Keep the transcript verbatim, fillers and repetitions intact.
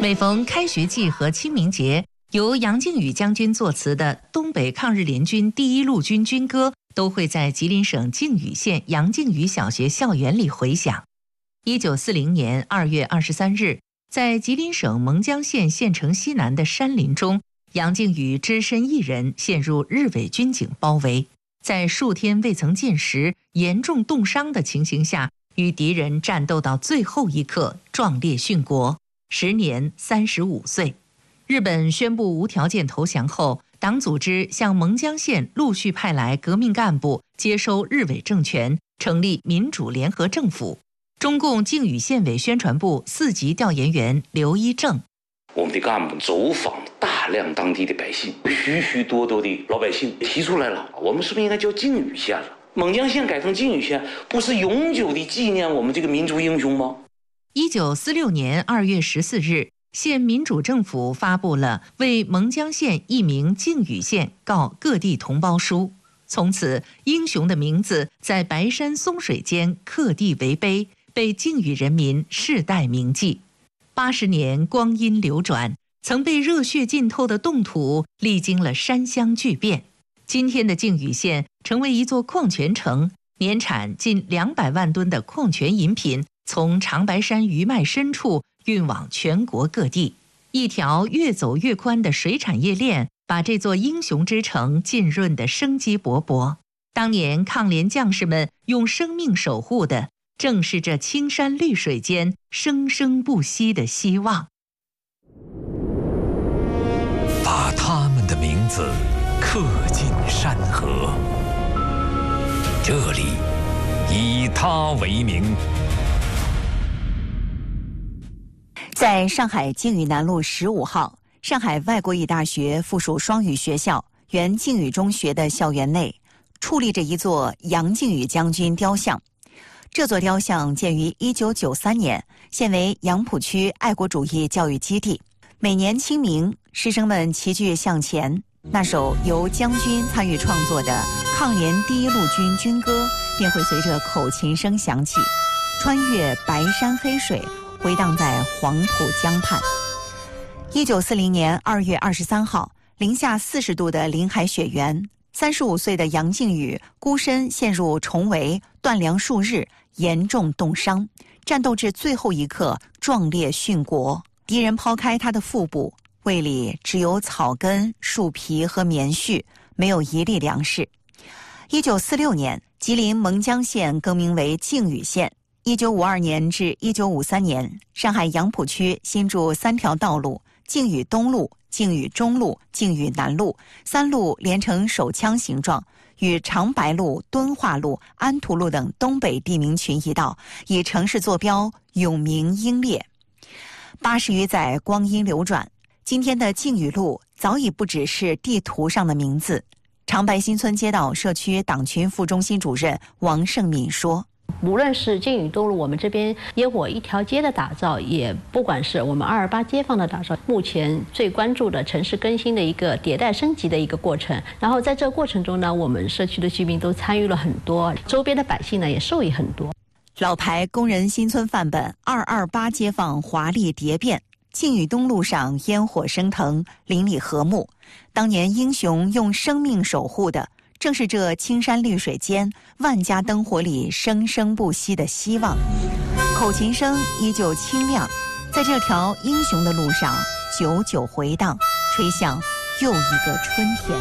每逢开学季和清明节，由杨靖宇将军作词的东北抗日联军第一路军军歌都会在吉林省靖宇县杨靖宇小学校园里回响。一九四零年二月二十三日，在吉林省蒙江县县城西南的山林中，杨靖宇只身一人陷入日伪军警包围，在数天未曾进食、严重冻伤的情形下，与敌人战斗到最后一刻，壮烈殉国，时年三十五岁。日本宣布无条件投降后，党组织向蒙江县陆续派来革命干部接收日伪政权，成立民主联合政府。中共靖宇县委宣传部四级调研员刘一正： 我们的干部走访大量当地的百姓，许许多多的老百姓提出来了，我们是不是应该叫靖宇县了？蒙江县改成靖宇县，不是永久的纪念我们这个民族英雄吗？ 一九四六年二月十四日，县民主政府发布了为蒙江县易名靖宇县告各地同胞书，从此英雄的名字在白山松水间刻地为碑，被靖宇人民世代铭记。八十年光阴流转，曾被热血浸透的冻土历经了山乡巨变，今天的靖宇县成为一座矿泉城，年产近两百万吨的矿泉饮品从长白山余脉深处运往全国各地。一条越走越宽的水产业链把这座英雄之城浸润得生机勃勃。当年抗联将士们用生命守护的，正是这青山绿水间生生不息的希望。 把他们的名字刻进山河，这里以他为名。 在上海靖宇南路十五号，上海外国语大学附属双语学校原靖宇中学的校园内，矗立着一座杨靖宇将军雕像。这座雕像建于一九九三年，现为杨浦区爱国主义教育基地。每年清明，师生们齐聚向前，那首由将军参与创作的抗联第一路军军歌便会随着口琴声响起，穿越白山黑水，回荡在黄浦江畔。一九四零年二月二十三号，零下四十度的林海雪原，三十五岁的杨靖宇孤身陷入重围，断粮数日，严重冻伤，战斗至最后一刻，壮烈殉国。敌人抛开他的腹部，胃里只有草根、树皮和棉絮，没有一粒粮食。一九四六年，吉林蒙江县更名为靖宇县。一九五二年至一九五三年，上海杨浦区新筑三条道路：靖宇东路、靖宇中路、靖宇南路，三路连成手枪形状，与长白路、敦化路、安图路等东北地名群一道，以城市坐标，永鸣英烈。八十余载光阴流转，今天的靖宇路早已不只是地图上的名字。长白新村街道社区党群副中心主任王胜敏说： 无论是靖宇东路我们这边烟火一条街的打造，也不管是我们二二八街坊的打造，目前最关注的城市更新的一个迭代升级的一个过程。然后在这个过程中呢，我们社区的居民都参与了很多，周边的百姓呢也受益很多。 老牌工人新村范本二二八街坊华丽蝶变，靖宇东路上烟火升腾，邻里和睦。当年英雄用生命守护的，正是这青山绿水间万家灯火里生生不息的希望。口琴声依旧清亮，在这条英雄的路上久久回荡，吹响又一个春天。